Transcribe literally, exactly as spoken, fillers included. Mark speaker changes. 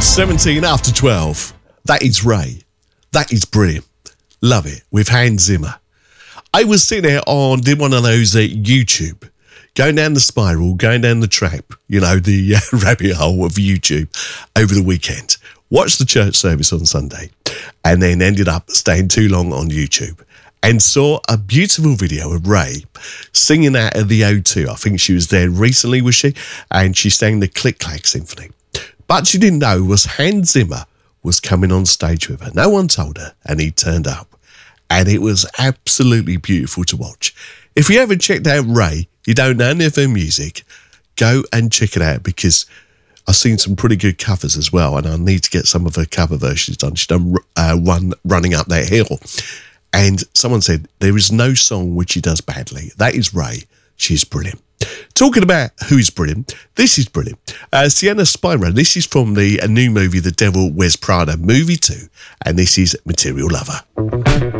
Speaker 1: seventeen after twelve. That is Ray. That is brilliant. Love it. With Hans Zimmer. I was sitting there on, did one of those uh, YouTube, going down the spiral, going down the trap, you know, the uh, rabbit hole of YouTube over the weekend. Watched the church service on Sunday and then ended up staying too long on YouTube and saw a beautiful video of Ray singing out of the O two. I think she was there recently, was she? And she sang the Click Clack Symphony. But she didn't know was Hans Zimmer was coming on stage with her. No one told her, and he turned up. And it was absolutely beautiful to watch. If you haven't checked out Ray, you don't know any of her music, go and check it out, because I've seen some pretty good covers as well, and I need to get some of her cover versions done. She's done uh, one Running Up That Hill. And someone said, there is no song which she does badly. That is Ray. She's brilliant. Talking about who's brilliant, this is brilliant. Uh, Sienna Spiro, this is from the uh, new movie, The Devil Wears Prada, movie two, and this is Material Lover.